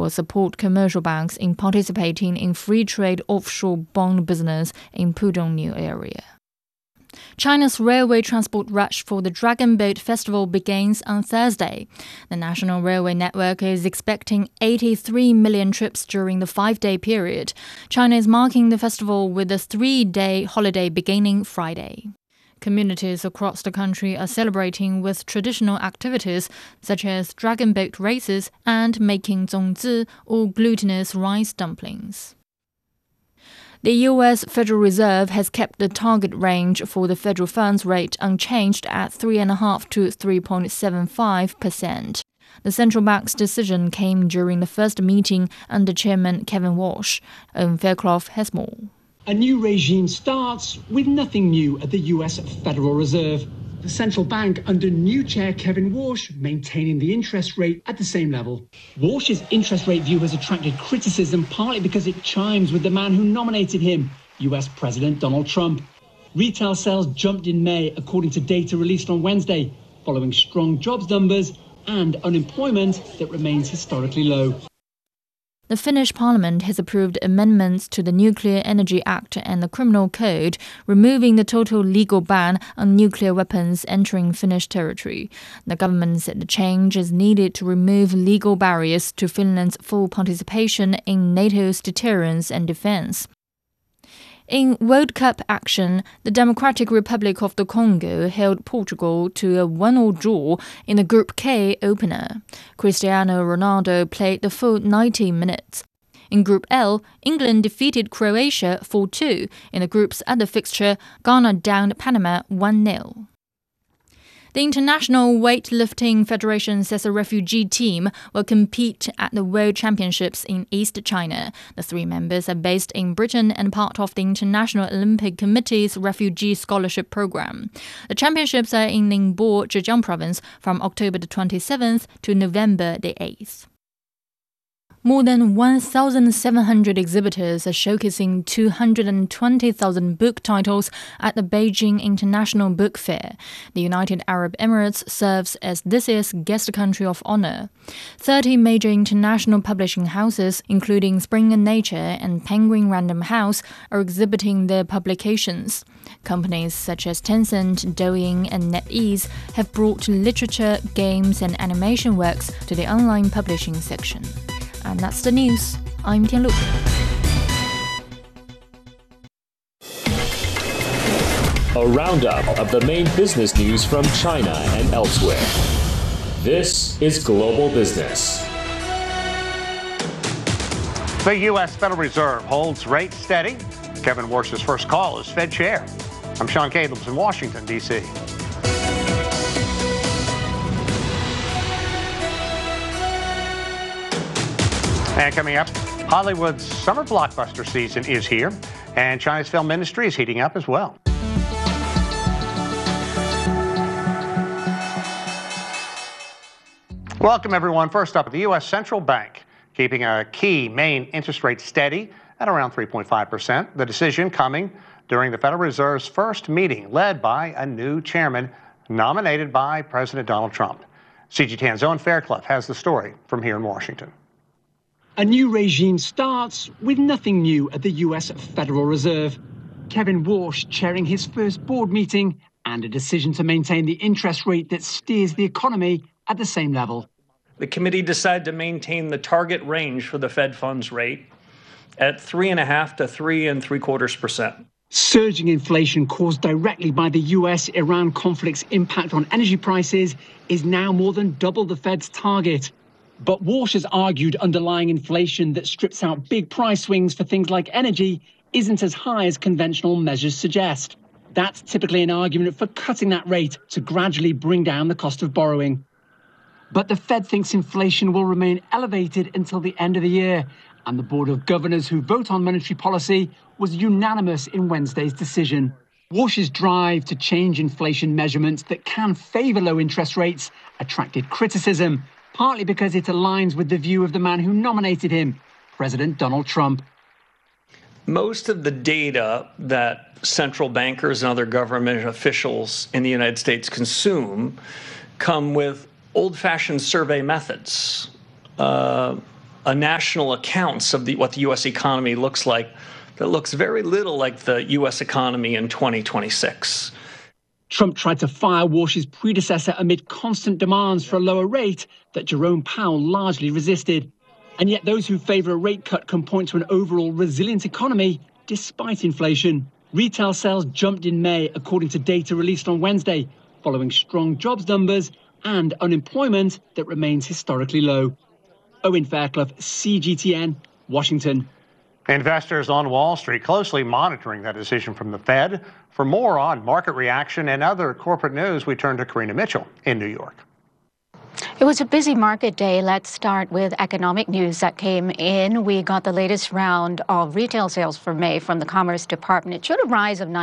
will support commercial banks in participating in free trade offshore bond business in Pudong New area. China's railway transport rush for the Dragon Boat Festival begins on Thursday. The national railway network is expecting 83 million trips during the 5-day period. China is marking the festival with a 3-day holiday beginning Friday. Communities across the country are celebrating with traditional activities such as dragon boat races and making zongzi or glutinous rice dumplings. The U.S. Federal Reserve has kept the target range for the federal funds rate unchanged at 3.5% to 3.75%. The central bank's decision came during the first meeting under Chairman Kevin Walsh. Owen Fairclough has more. A new regime starts with nothing new at the U.S. Federal Reserve. The central bank under new chair Kevin Walsh maintaining the interest rate at the same level. Walsh's interest rate view has attracted criticism partly because it chimes with the man who nominated him, US President Donald Trump. Retail sales jumped in May according to data released on Wednesday, following strong jobs numbers and unemployment that remains historically low. The Finnish parliament has approved amendments to the Nuclear Energy Act and the Criminal Code, removing the total legal ban on nuclear weapons entering Finnish territory. The government said the change is needed to remove legal barriers to Finland's full participation in NATO's deterrence and defense. In World Cup action, the Democratic Republic of the Congo held Portugal to a 1-1 draw in the Group K opener. Cristiano Ronaldo played the full 90 minutes. In Group L, England defeated Croatia 4-2. In the group's other fixture, Ghana downed Panama 1-0. The International Weightlifting Federation says a refugee team will compete at the World Championships in East China. The 3 members are based in Britain and part of the International Olympic Committee's Refugee Scholarship Program. The championships are in Ningbo, Zhejiang Province from October the 27th to November the 8th. More than 1,700 exhibitors are showcasing 220,000 book titles at the Beijing International Book Fair. The United Arab Emirates serves as this year's guest country of honor. 30 major international publishing houses, including Springer Nature and Penguin Random House, are exhibiting their publications. Companies such as Tencent, Douyin, and NetEase have brought literature, games, and animation works to the online publishing section. And that's the news. I'm Tian Lu. A roundup of the main business news from China and elsewhere. This is Global Business. The U.S. Federal Reserve holds rates steady. Kevin Walsh's first call as Fed chair. I'm Sean Cadles in Washington, D.C. And coming up, Hollywood's summer blockbuster season is here, and China's film industry is heating up as well. Welcome, everyone. First up, the U.S. Central Bank keeping a key main interest rate steady at around 3.5%. The decision coming during the Federal Reserve's first meeting, led by a new chairman nominated by President Donald Trump. CGTN's Owen Fairclough has the story from here in Washington. A new regime starts with nothing new at the US Federal Reserve. Kevin Walsh chairing his first board meeting and a decision to maintain the interest rate that steers the economy at the same level. The committee decided to maintain the target range for the Fed funds rate at 3.5% to 3.75%. Surging inflation caused directly by the US-Iran conflict's impact on energy prices is now more than double the Fed's target. But Walsh has argued underlying inflation that strips out big price swings for things like energy isn't as high as conventional measures suggest. That's typically an argument for cutting that rate to gradually bring down the cost of borrowing. But the Fed thinks inflation will remain elevated until the end of the year, and the Board of Governors who vote on monetary policy was unanimous in Wednesday's decision. Walsh's drive to change inflation measurements that can favour low interest rates attracted criticism, partly because it aligns with the view of the man who nominated him, President Donald Trump. Most of the data that central bankers and other government officials in the United States consume come with old-fashioned survey methods. a national accounts of what the U.S. economy looks like that looks very little like the U.S. economy in 2026. Trump tried to fire Warsh's predecessor amid constant demands for a lower rate that Jerome Powell largely resisted. And yet those who favour a rate cut can point to an overall resilient economy despite inflation. Retail sales jumped in May, according to data released on Wednesday, following strong jobs numbers and unemployment that remains historically low. Owen Fairclough, CGTN, Washington. Investors on Wall Street closely monitoring that decision from the Fed. For more on market reaction and other corporate news, we turn to Karina Mitchell in New York. It was a busy market day. Let's start with economic news that came in. We got the latest round of retail sales for May from the Commerce Department. It showed a rise of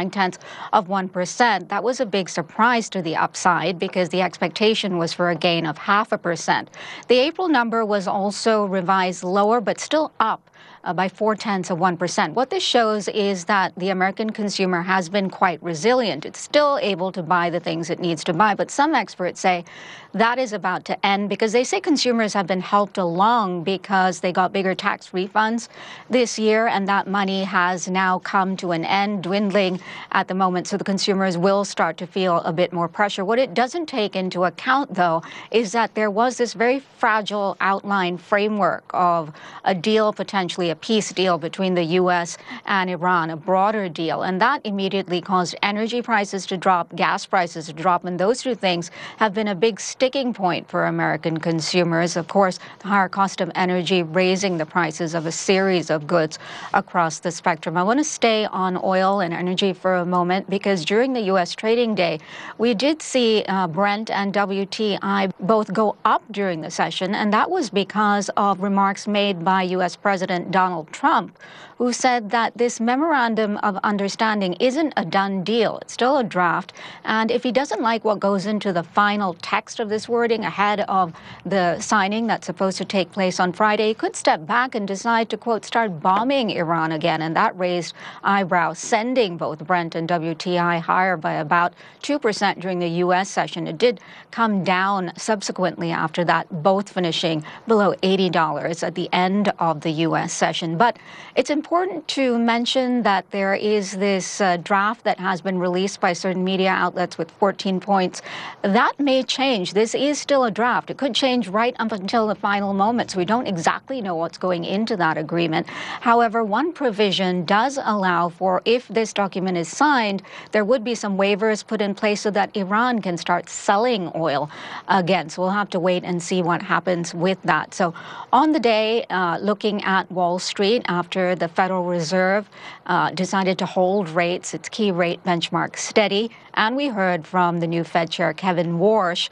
0.9%. That was a big surprise to the upside because the expectation was for a gain of 0.5%. The April number was also revised lower, but still up by 0.4%. What this shows is that the American consumer has been quite resilient. It's still able to buy the things it needs to buy, but some experts say that is about to end because they say consumers have been helped along because they got bigger tax refunds this year, and that money has now come to an end, dwindling at the moment, so the consumers will start to feel a bit more pressure. What it doesn't take into account, though, is that there was this very fragile outline framework of a deal, potentially a peace deal between the U.S. and Iran, a broader deal, and that immediately caused energy prices to drop, gas prices to drop, and those two things have been a big sticking point for American consumers. Of course, the higher cost of energy raising the prices of a series of goods across the spectrum. I want to stay on oil and energy for a moment because during the U.S. trading day, we did see Brent and WTI both go up during the session, and that was because of remarks made by U.S. President Donald Trump, who said that this memorandum of understanding isn't a done deal. It's still a draft. And if he doesn't like what goes into the final text of this wording ahead of the signing that's supposed to take place on Friday, he could step back and decide to, quote, start bombing Iran again. And that raised eyebrows, sending both Brent and WTI higher by about 2% during the U.S. session. It did come down subsequently after that, both finishing below $80 at the end of the U.S. session. But it's important to mention that there is this draft that has been released by certain media outlets with 14 points. That may change. This is still a draft. It could change right up until the final moment, so we don't exactly know what's going into that agreement. However, one provision does allow for, if this document is signed, there would be some waivers put in place so that Iran can start selling oil again. So we'll have to wait and see what happens with that. So on the day, looking at Wall Street after the Federal Reserve decided to hold rates, its key rate benchmark steady. And we heard from the new Fed Chair, Kevin Warsh,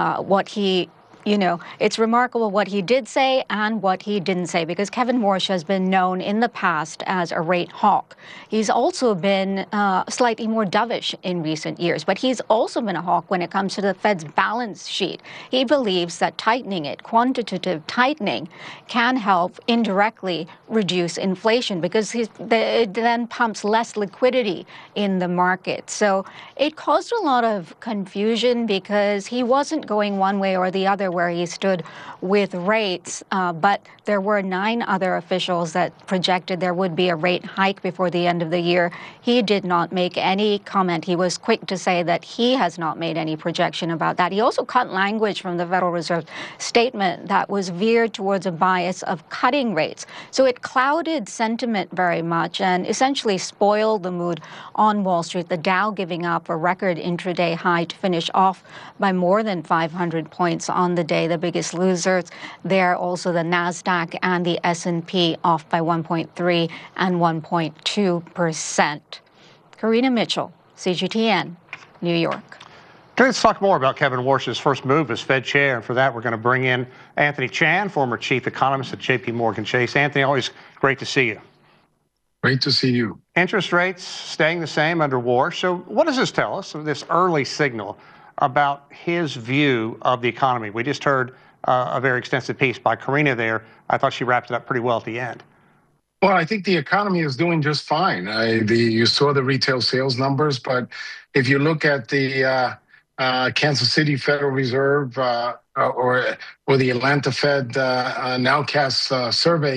it's remarkable what he did say and what he didn't say, because Kevin Warsh has been known in the past as a rate hawk. He's also been slightly more dovish in recent years, but he's also been a hawk when it comes to the Fed's balance sheet. He believes that tightening it, quantitative tightening, can help indirectly reduce inflation because it then pumps less liquidity in the market. So it caused a lot of confusion because he wasn't going one way or the other where he stood with rates, but there were 9 other officials that projected there would be a rate hike before the end of the year. He did not make any comment. He was quick to say that he has not made any projection about that. He also cut language from the Federal Reserve statement that was veered towards a bias of cutting rates. So it clouded sentiment very much and essentially spoiled the mood on Wall Street. The Dow giving up a record intraday high to finish off by more than 500 points on the day. The biggest losers there, also the NASDAQ and the S&P off by 1.3 and 1.2%. Karina Mitchell, CGTN, New York. Okay, let's talk more about Kevin Warsh's first move as Fed chair. And for that, we're going to bring in Anthony Chan, former chief economist at J.P. Morgan Chase. Anthony, always great to see you. Great to see you. Interest rates staying the same under Warsh. So what does this tell us, this early signal about his view of the economy? We just heard a very extensive piece by Karina there. I thought she wrapped it up pretty well at the end. Well, I think the economy is doing just fine. You saw the retail sales numbers, but if you look at the Kansas City Federal Reserve or the Atlanta Fed nowcast survey